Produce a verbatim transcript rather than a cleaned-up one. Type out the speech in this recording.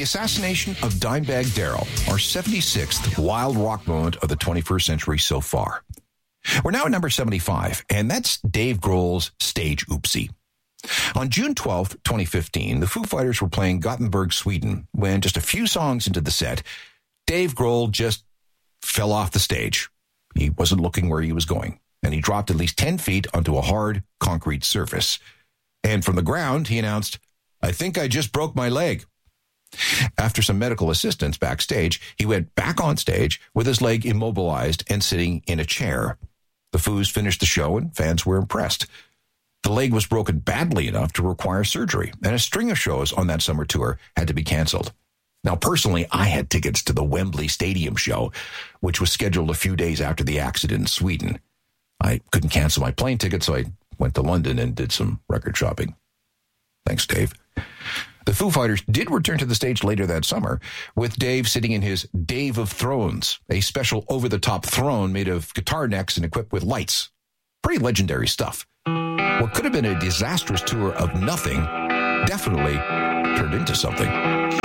The assassination of Dimebag Darrell, our seventy-sixth wild rock moment of the twenty-first century so far. We're now at number seventy-five, and that's Dave Grohl's Stage Oopsie. On June twelfth, twenty fifteen, the Foo Fighters were playing Gothenburg, Sweden, when just a few songs into the set, Dave Grohl just fell off the stage. He wasn't looking where he was going, and he dropped at least ten feet onto a hard concrete surface. And from the ground, he announced, "I think I just broke my leg." After some medical assistance backstage, he went back on stage with his leg immobilized and sitting in a chair. The Foos finished the show, and fans were impressed. The leg was broken badly enough to require surgery, and a string of shows on that summer tour had to be canceled. Now, personally, I had tickets to the Wembley Stadium show, which was scheduled a few days after the accident in Sweden. I couldn't cancel my plane ticket, so I went to London and did some record shopping. Thanks, Dave. The Foo Fighters did return to the stage later that summer, with Dave sitting in his Dave of Thrones, a special over-the-top throne made of guitar necks and equipped with lights. Pretty legendary stuff. What could have been a disastrous tour of nothing definitely turned into something.